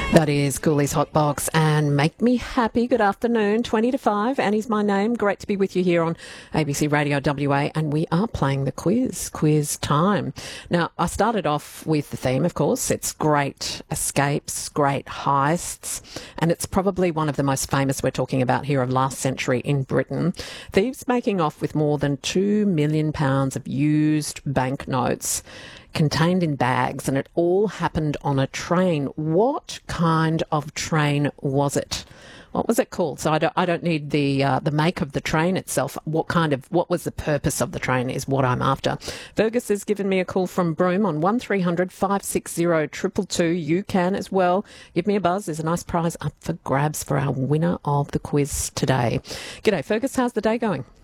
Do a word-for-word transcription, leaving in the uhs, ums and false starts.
That is Cooley's Hotbox and Make Me Happy. Good afternoon, twenty to five. Annie's my name. Great to be with you here on A B C Radio W A, and we are playing the quiz. Quiz time. Now, I started off with the theme, of course. It's great escapes, great heists, and it's probably one of the most famous we're talking about here of last century in Britain. Thieves making off with more than two million pounds of used banknotes contained in bags, and it all happened on a train. What kind of train was it? What was it called? So I don't, I don't need the uh, the make of the train itself. What kind of, what was the purpose of the train is what I'm after. Fergus has given me a call from Broome on one three hundred five six zero two two two. You can as well. Give me a buzz. There's a nice prize up for grabs for our winner of the quiz today. G'day, Fergus. How's the day going?